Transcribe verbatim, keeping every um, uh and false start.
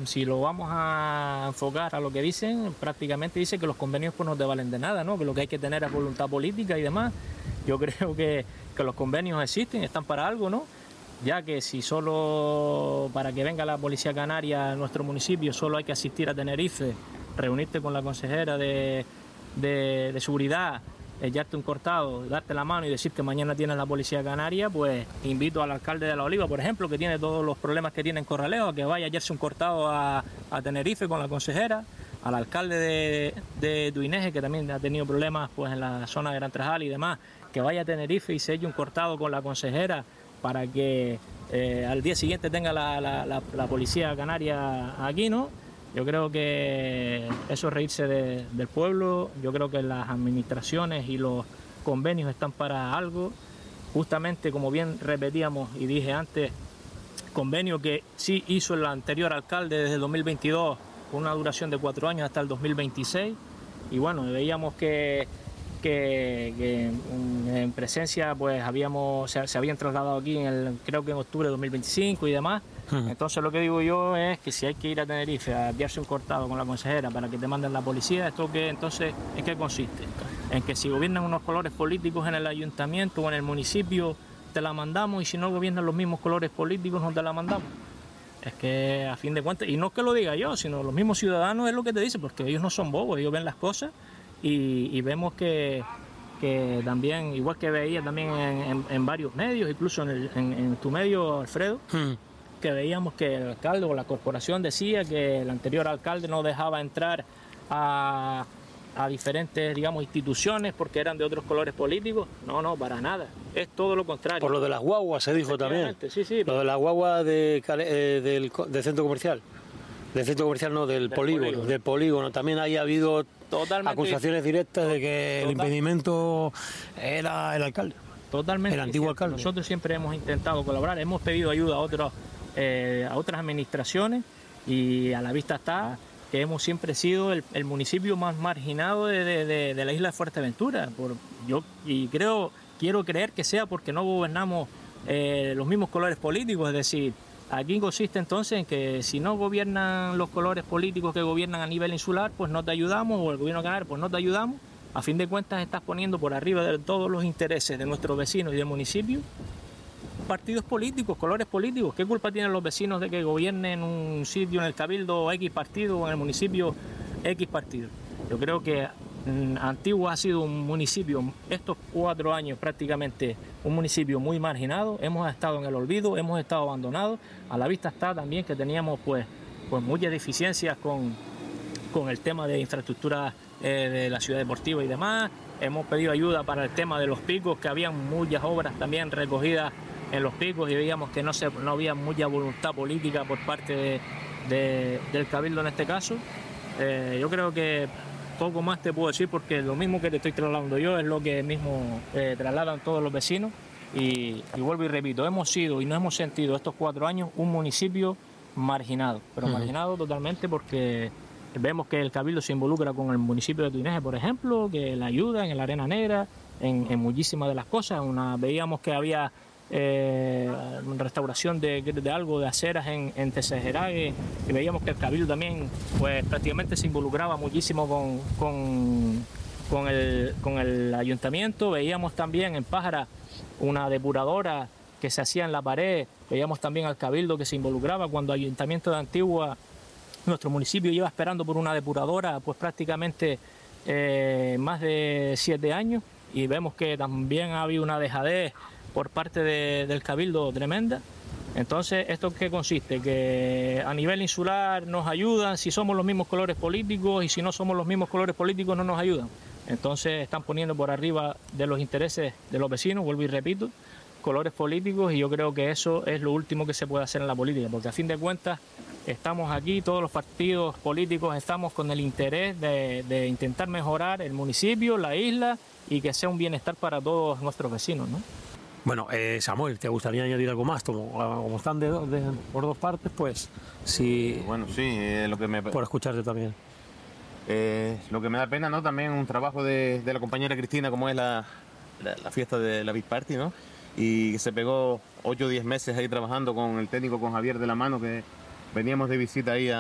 si lo vamos a enfocar a lo que dicen, prácticamente dice que los convenios pues no te valen de nada, ¿no? Que lo que hay que tener es voluntad política y demás. Yo creo que, que los convenios existen, están para algo, ¿no? Ya que si solo para que venga la Policía Canaria a nuestro municipio solo hay que asistir a Tenerife, reunirte con la consejera de, de, de seguridad, echarte un cortado, darte la mano y decir que mañana tienes la Policía Canaria, pues invito al alcalde de La Oliva, por ejemplo, que tiene todos los problemas que tiene en Corralejo, a que vaya a echarse un cortado a, a Tenerife con la consejera, al alcalde de, de Tuineje, que también ha tenido problemas pues en la zona de Gran Trajal y demás, que vaya a Tenerife y se eche un cortado con la consejera para que eh, al día siguiente tenga la, la, la, la Policía Canaria aquí, ¿no? Yo creo que eso es reírse de, del pueblo. Yo creo que las administraciones y los convenios están para algo. Justamente, como bien repetíamos y dije antes, convenio que sí hizo el anterior alcalde desde el dos mil veintidós, con una duración de cuatro años hasta el dos mil veintiséis. Y bueno, veíamos que, que, que en presencia pues habíamos se, se habían trasladado aquí, en el, creo que en octubre de dos mil veinticinco y demás. Entonces lo que digo yo es que si hay que ir a Tenerife a enviarse un cortado con la consejera para que te manden la policía, ¿esto qué entonces en qué consiste? En que si gobiernan unos colores políticos en el ayuntamiento o en el municipio, te la mandamos, y si no gobiernan los mismos colores políticos, no te la mandamos. Es que a fin de cuentas, y no es que lo diga yo, sino los mismos ciudadanos es lo que te dicen, porque ellos no son bobos, ellos ven las cosas y, y vemos que, que también, igual que veía también en, en, en varios medios, incluso en, el, en, en tu medio, Alfredo, hmm. que veíamos que el alcalde o la corporación decía que el anterior alcalde no dejaba entrar a, a diferentes, digamos, instituciones porque eran de otros colores políticos. No, no, para nada. Es todo lo contrario. Por lo de las guaguas se dijo también. Sí, sí. Lo de las guaguas de, eh, del, del centro comercial. Del centro comercial no, del, del polígono, polígono. Del polígono. También ahí ha habido Totalmente acusaciones directas de que Total. el impedimento era el alcalde. Totalmente. El antiguo alcalde. Nosotros siempre hemos intentado colaborar, hemos pedido ayuda a otros Eh, a otras administraciones, y a la vista está que hemos siempre sido el, el municipio más marginado de, de, de, de la isla de Fuerteventura. Por, yo y creo quiero creer que sea porque no gobernamos eh, los mismos colores políticos, es decir, aquí consiste entonces en que si no gobiernan los colores políticos que gobiernan a nivel insular, pues no te ayudamos, o el gobierno canario, pues no te ayudamos. A fin de cuentas estás poniendo por arriba de todos los intereses de nuestros vecinos y del municipio partidos políticos, colores políticos. ¿Qué culpa tienen los vecinos de que gobiernen un sitio en el cabildo X partido o en el municipio X partido? Yo creo que mmm, Antigua ha sido un municipio, estos cuatro años prácticamente, un municipio muy marginado. Hemos estado en el olvido, hemos estado abandonados. A la vista está también que teníamos pues, pues muchas deficiencias con, con el tema de infraestructura eh, de la ciudad deportiva y demás. Hemos pedido ayuda para el tema de los picos, que habían muchas obras también recogidas en los picos, y veíamos que no, se, no había mucha voluntad política por parte de, de, del cabildo en este caso. Eh, yo creo que poco más te puedo decir, porque lo mismo que te estoy trasladando yo es lo que mismo eh, trasladan todos los vecinos, y, y vuelvo y repito, hemos sido y nos hemos sentido estos cuatro años un municipio marginado, pero uh-huh. marginado totalmente, porque vemos que el cabildo se involucra con el municipio de Tuineje, por ejemplo, que la ayuda en la Arena Negra, en, en muchísimas de las cosas. Una, veíamos que había Eh, restauración de, de algo de aceras en, en Tesejerague, y veíamos que el cabildo también pues prácticamente se involucraba muchísimo con, con, con, el, con el ayuntamiento. Veíamos también en Pájara una depuradora que se hacía en la pared. Veíamos también al cabildo que se involucraba cuando el ayuntamiento de Antigua, nuestro municipio, lleva esperando por una depuradora pues prácticamente eh, más de siete años, y vemos que también ha habido una dejadez por parte de, del cabildo tremenda. Entonces, ¿esto qué consiste? Que a nivel insular nos ayudan si somos los mismos colores políticos, y si no somos los mismos colores políticos no nos ayudan. Entonces están poniendo por arriba de los intereses de los vecinos, vuelvo y repito, colores políticos, y yo creo que eso es lo último que se puede hacer en la política, porque a fin de cuentas estamos aquí, todos los partidos políticos estamos con el interés de, de intentar mejorar el municipio, la isla, y que sea un bienestar para todos nuestros vecinos, ¿no? Bueno, eh, Samuel, ¿te gustaría añadir algo más? Como, como están de, de, por dos partes, pues sí. Bueno, sí, eh, lo que me... Por escucharte también. Eh, lo que me da pena, ¿no? También un trabajo de, de la compañera Cristina, como es la, la, la fiesta de la Beach Party, ¿no? Y se pegó ocho o diez meses ahí trabajando con el técnico, con Javier de la Mano, que veníamos de visita ahí a